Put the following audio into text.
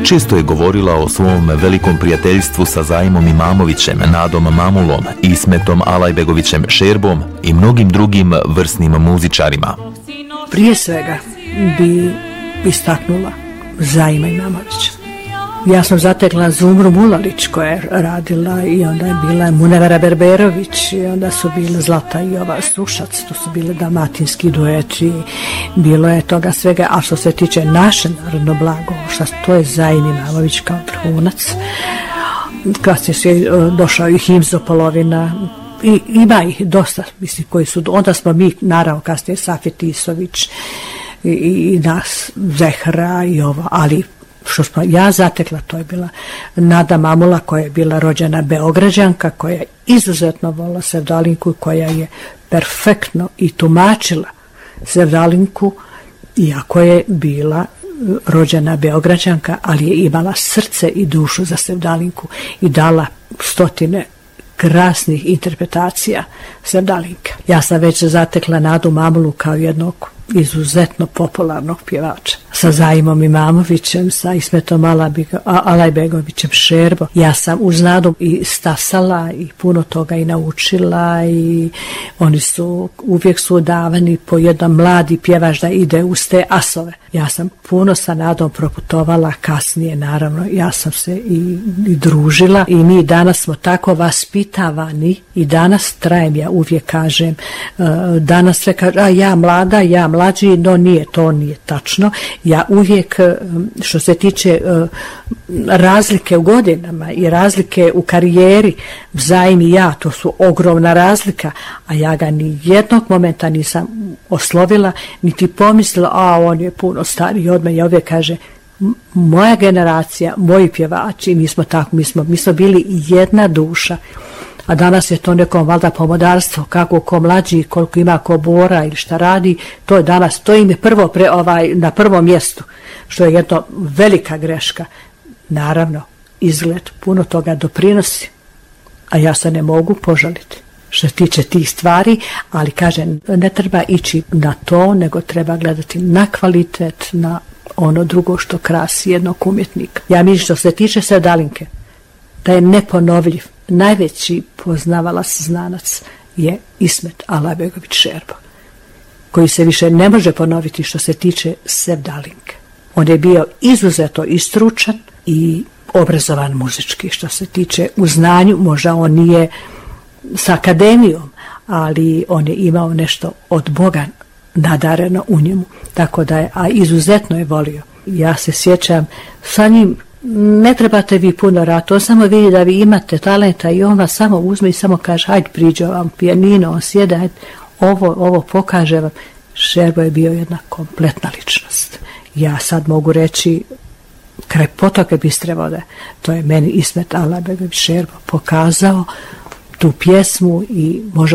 Često je govorila o svom velikom prijateljstvu sa Zajmom Imamovićem, Nadom Mamulom, Ismetom Alajbegovićem Šerbom i mnogim drugim vrsnim muzičarima. Prije svega bi istaknula Zajma Imamovića. Ja sam zatekla Zumru Mulalić koja je radila i onda je bila Munevera Berberović i onda su bile Zlata i Jova Sušac, to su bile dalmatinski dueti, bilo je toga svega, a što se tiče naše narodno blago, to je Zajm Imamović kao vrhunac. Kasnije je došao i Himzo Polovina, i ima ih dosta, mislim, koji su, onda smo mi, naravno, kasnije Safet Isović i nas, Zehra i ovo, ali što smo ja zatekla, to je bila Nada Mamula koja je bila rođena Beograđanka, koja je izuzetno volila sevdalinku, koja je perfektno i tumačila sevdalinku, iako je bila rođena Beograđanka, ali je imala srce i dušu za sevdalinku i dala stotine krasnih interpretacija sevdalinke. Ja sam već zatekla Nadu Mamulu kao jednog izuzetno popularnog pjevača. Sa Zajmom Imamovićem, sa Ismetom Alajbegovićem Šerbo. Ja sam uz Nadu i stasala i puno toga i naučila i oni su uvijek su davani po jedan mladi pjevač da ide uz te asove. Ja sam puno sa Nadom proputovala kasnije, naravno, ja sam se i družila i mi danas smo tako vaspitavani i danas trajem, ja uvijek kažem, danas sve kaže, a ja mlada, ja mlađi, no nije, to nije tačno. Ja uvijek, što se tiče razlike u godinama i razlike u karijeri, Zajm i ja, to su ogromna razlika, a ja ga ni jednog momenta nisam oslovila, niti pomislila, a on je puno stariji od mene. Ja uvijek kaže, moja generacija, moji pjevači, mi smo tako, mi smo bili jedna duša. A danas je to nekom valjda pomodarstvo, kako ko mlađi, koliko ima ko bora ili šta radi, to je danas, to im je prvo na prvom mjestu, što je jedna velika greška. Naravno, izgled puno toga doprinosi, a ja se ne mogu požaliti što se tiče tih stvari, ali kažem, ne treba ići na to, nego treba gledati na kvalitet, na ono drugo što krasi jednog umjetnika. Ja mislim što se tiče sevdalinke, da je neponovljiv. Najveći poznavalac, znanac je Ismet Alajbegović Šerbo, koji se više ne može ponoviti što se tiče sevdalinke. On je bio izuzetno istručan i obrazovan muzički što se tiče u znanju, možda on nije sa akademijom, ali on je imao nešto od Boga nadareno u njemu, tako da je, a izuzetno je volio. Ja se sjećam, sa njim ne trebate vi puno raditi, on samo vidi da vi imate talenta i on vas samo uzme i samo kaže, hajde priđe vam pijanino, on sjede, hajde, ovo pokaže vam. Šerbo je bio jedna kompletna ličnost. Ja sad mogu reći, kraj potoke Bistre vode, to je meni Ismet Alajbegović Šerbo pokazao tu pjesmu i možemo